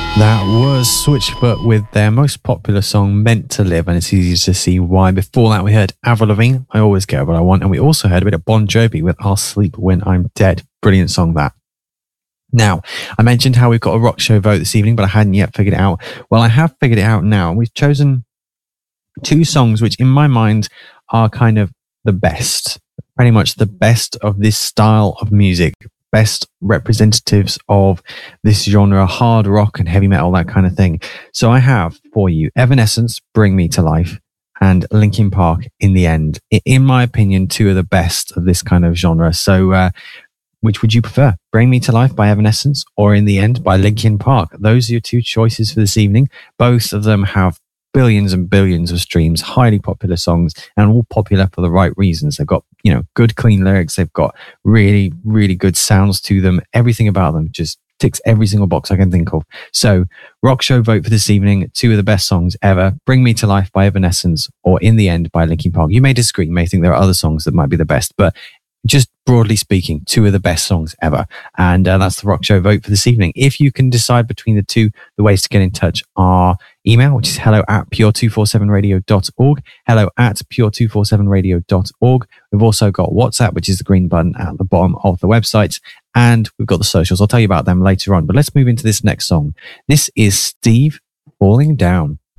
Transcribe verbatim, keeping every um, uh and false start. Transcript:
That was Switchfoot with their most popular song, Meant to Live, and it's easy to see why. Before that, we heard Avril Lavigne, I Always Get What I Want, and we also heard a bit of Bon Jovi with I'll Sleep When I'm Dead. Brilliant song, that. Now, I mentioned how we've got a rock show vote this evening, but I hadn't yet figured it out. Well, I have figured it out now. We've chosen two songs which, in my mind, are kind of the best, pretty much the best of this style of music. Best representatives of this genre, hard rock and heavy metal, that kind of thing. So I have for you Evanescence, Bring Me to Life, and Linkin Park, In the End. In my opinion, two of the best of this kind of genre. So uh, which would you prefer? Bring Me to Life by Evanescence or In the End by Linkin Park? Those are your two choices for this evening. Both of them have billions and billions of streams, highly popular songs, and all popular for the right reasons. They've got, you know, good, clean lyrics. They've got really, really good sounds to them. Everything about them just ticks every single box I can think of. So, rock show vote for this evening. Two of the best songs ever. Bring Me to Life by Evanescence or In the End by Linkin Park. You may disagree. You may think there are other songs that might be the best, but just broadly speaking, two of the best songs ever. And uh, that's the rock show vote for this evening. If you can decide between the two, the ways to get in touch are email, which is hello at pure two forty-seven radio dot org, hello at pure two forty-seven radio dot org. We've also got WhatsApp, which is the green button at the bottom of the website. And we've got the socials. I'll tell you about them later on. But let's move into this next song. This is Steve, Falling Down.